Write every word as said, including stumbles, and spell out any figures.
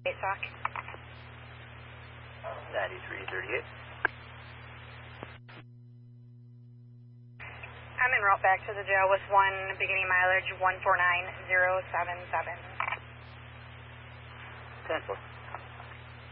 Stock. ninety-three thirty-eight. I'm en route back to the jail with one beginning mileage one four nine zero seven seven. ten four.